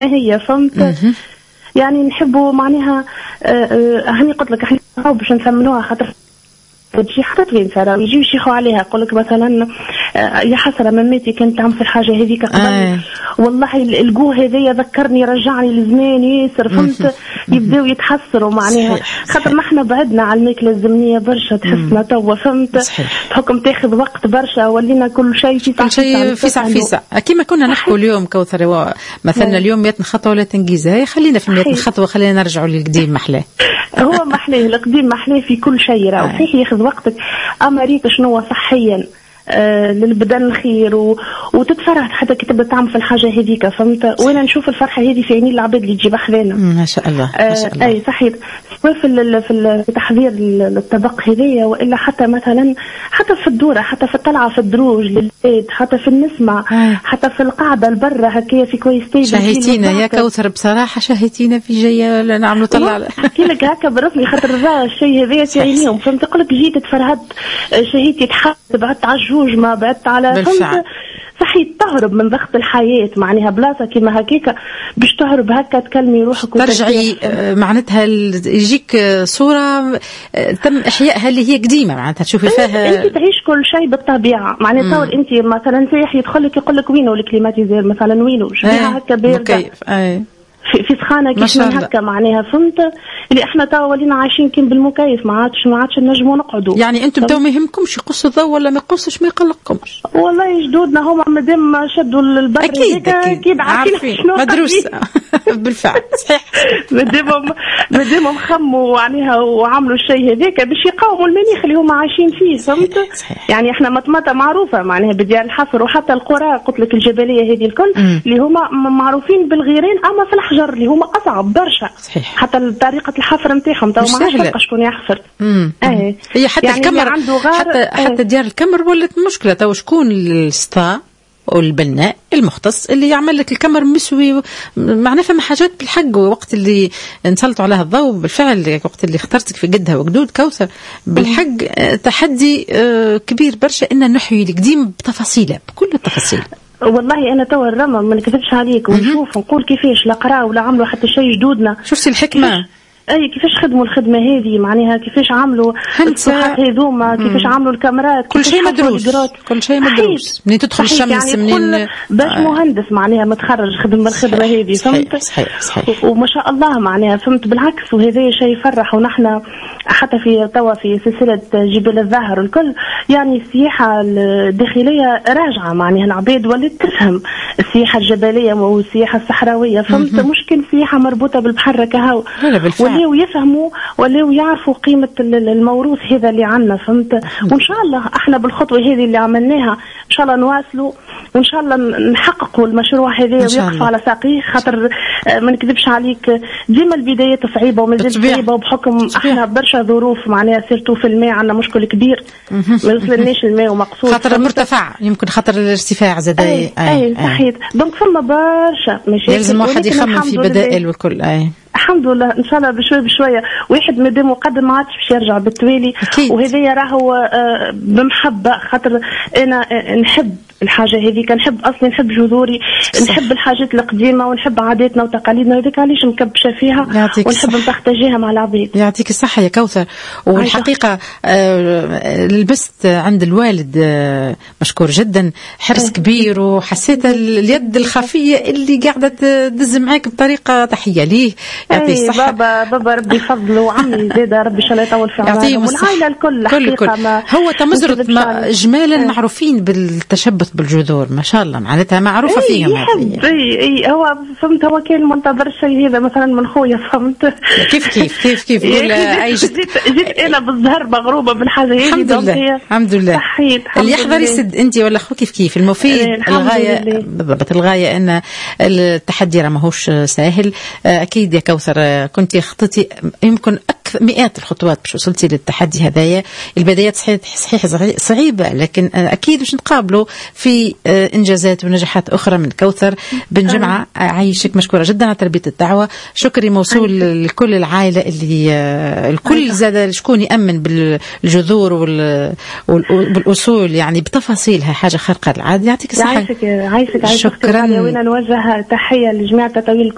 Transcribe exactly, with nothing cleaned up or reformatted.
هي فهمت. يعني نحبوا معناها هني قلت لك احنا باش نثمنوها خاطر تجي حتى توين سارة يجيو يشيخوا عليها يقول لك مثلا يا حسرة مماتي كانت تعمل في الحاجة هذيك قبل آه. والله الجو هذايا ذكرني رجعني لزمان ياسر فهمت. يبداو يتحسروا معناها خاطر نحن بعدنا على الماكلة الزمنية برشا تحسنا توا فهمت. بحكم تاخذ وقت برشا ولينا كل شيء في كل شيء في ساعة في ساعة كيما كنا نحكوا اليوم كوثر مثلا اليوم مئة خطوة ولا تنجيزها خلينا في مئة خطوة خلينا نرجعوا للقديم محلاه. هو محلاه القديم محلاه في كل شيء راه صحيح ياخذ وقتك اما ريت شنو صحيا آه للبدن الخير و... وتتفرح حتى كي تبدا تعمل في الحاجه هذيك فهمت. وانا نشوف الفرحه هذه في عينين العباد اللي تجيب حذانا ما شاء الله ما شاء الله. آه اي صحيح سواء في ال... في, ال... في تحضير الطبق هذيا والا حتى مثلا حتى في الدوره حتى في الطلعه في الدروج للبيت حتى في النسمه آه. حتى في القعده البرة هكايا في كويس تيجي شهيتينا يا كوثر بصراحه شهيتينا في جايه نعملوا طلع احكي لك هكا برسمي خاطر الشيء هذايا في عينيهم فهمت. تقول لك جيت تفرهدت شهيتي تحب بعدت على الجوج ما بعدت على فهمت صحيح تهرب من ضغط الحياة معناها بلاصة كيما هكيكا باش تهرب هكا تكلمي روحك ترجعي معناتها يجيك صورة تم إحيائها اللي هي قديمة معناتها تشوفي فيها أنت تعيش كل شيء بالطبيعة معناتها تصور أنت مثلا سايح يدخل لك يقول لك وينو الكليماتيزير مثلا وينو شبيها هكا باردة في في سخانه كيف من هكا معناها فهمت اللي احنا توا ولينا عايشين كيم بالمكيف ما عادش ما عادش نجموا نقعدوا. يعني انتم تو ما يهمكمش يقص الضوء ولا ما يقصش ما يقلقكمش والله جدودنا هما مادام شدوا البر اكيد اكيد عارفين مدروس بالفعل صحيح مادام مادام خموا معناها وعملوا الشيء هذاك باش يقاوموا المناخ اللي هما عايشين فيه فهمت. يعني احنا مطمطه معروفه معناها بديار الحفر وحتى القرى قلت لك الجبليه هذه الكل اللي هما معروفين بالغيرين اما في الحجر اللي هما اصعب برشا صحيح. حتى طريقه الحفر نتاعهم تو ما عادش شكون يحفر ايه هي حتى يعني الكمر حتى, ايه. حتى ديار الكمر ولات مشكله تو شكون السطا والبناء المختص اللي يعمل لك الكمر مسوي معناه فما حاجات بالحق وقت اللي نسلطوا عليها الضوء بالفعل وقت اللي اخترتك في قدها وقدود كوثر بالحق تحدي كبير برشا ان نحيي القديم بتفاصيله بكل التفاصيل. والله انا توا الرمى ما نكذبش عليك ونشوف ونقول كيفاش لا قراو ولا عملوا حتى شيء جدودنا. شفتي الحكمه اي كيفاش خدموا الخدمه هذه معناها كيفاش عملوا الصحات هذوما كيفاش عملوا الكاميرات كل شيء مدروس كل شيء مدروس منين تدخل الشمس يعني منين باش آه. مهندس معناها متخرج خدم الخدمه هذه فهمت صحيح صحيح وما شاء الله معناها فهمت بالعكس وهذا شيء يفرح. ونحن حتى في توا في سلسله جبل الظاهر الكل يعني السياحه الداخليه راجعه معناها العباد ولات تفهم السياحه الجبليه والسياحه الصحراويه فهمت مشكل السياحه مربوطه بالبحر كهو ولاو يفهموا ولاو يعرفوا قيمة الموروث هذا اللي عنا فهمت. وإن شاء الله احنا بالخطوة هذه اللي عملناها إن شاء الله نواصلوا وإن شاء الله نحققوا المشروع هذا ويقف على ساقيه خاطر ما نكذبش عليك ديما البدايات صعيبة ومازالت صعيبة وبحكم احنا برشا ظروف معناها سيرتو في الماء عندنا مشكل كبير ما وصلناش الماء ومقصود خاطر مرتفع يمكن خاطر الارتفاع زاد اي اي صحيح دونك فما برشا مشاكل لازم واحد يخمم في بدائل والكل اي الحمد لله ان شاء الله بشوي بشويه واحد مادام مقدم ما عادش باش يرجع بالتوالي وهذايا راهو بمحبه خاطر انا نحب الحاجه هذيك نحب اصلا نحب جذوري نحب الحاجات القديمه ونحب عاداتنا وتقاليدنا هذيك علاش مكبشه فيها ونحب نبارطاجيها مع العباد. يعطيك الصحه يا كوثر. والحقيقه آه لبست عند الوالد آه مشكور جدا حرص أه. كبير وحسيت اليد الخفيه اللي قاعده تدز معاك بطريقه تحيه ليه يعطيه الصحه. بابا بابا ربي فضله وعمي زاد ربي ان شاء الله يطول في عمرهم والعائله الكل حقيقه ما هو تمزرت جمالا أه. معروفين بالتشبث بالجذور ما شاء الله معناتها معروفه فيهم. يحب اي اي هو فهمت هو كان منتظر الشيء هذا مثلا من خويا فهمت كيف كيف كيف كيف يقول اي جيت, جيت انا بالزهر مغروبه بالحاجه هذه الحمد لله الحمد لله صحيت اللي يحضر يسد انت ولا اخوك كيف كيف المفيد الغايه بالضبط الغايه ان التحدي راه ماهوش سهل. اكيد يا كوثر كنت خطتي يمكن أكثر مئات الخطوات باش وصلتي للتحدي هذايا. البدايات صحيح صحيح صعيبه لكن اكيد باش نتقابلوا في انجازات ونجاحات اخرى من كوثر بن جمعه. عايشك مشكوره جدا على تلبيه الدعوه. شكري موصول لكل العائله اللي الكل زاد شكون يامن بالجذور والاصول يعني بتفاصيلها حاجه خارقه للعاده. يعطيك الصحه. عايشك عايشك عايشك. شكرا. وين نوجه تحيه لجميع تطاويل